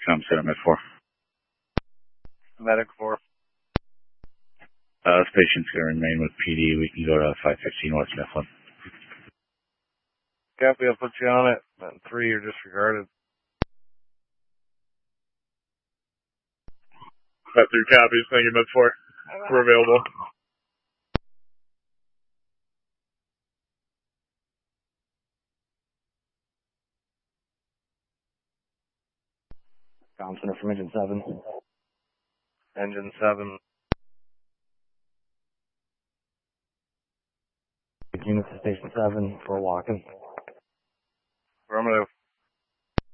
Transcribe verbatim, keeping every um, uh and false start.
Come set up at four. Medic four. Uh, this patient's going to remain with P D. We can go to five fifteen West Mifflin. Copy, I'll put you on it. And three, you're disregarded. That three copies. Thank you, Med four. We're available. Center from Engine seven. Engine seven. Unit to Station seven for walking. Affirmative.